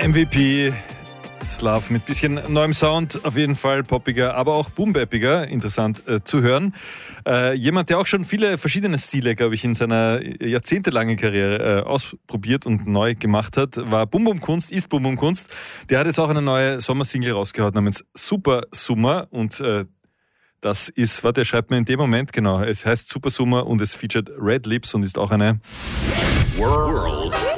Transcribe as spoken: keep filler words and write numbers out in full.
M V P, Slav mit bisschen neuem Sound, auf jeden Fall poppiger, aber auch boom-bappiger, interessant äh, zu hören. Äh, jemand, der auch schon viele verschiedene Stile, glaube ich, in seiner jahrzehntelangen Karriere äh, ausprobiert und neu gemacht hat, war Bum Bum Kunst, ist Bum Bum Kunst. Der hat jetzt auch eine neue Sommersingle rausgehauen namens Super Summer und äh, das ist, warte, er schreibt mir in dem Moment, genau, es heißt Super Summer und es featuret Red Lips und ist auch eine World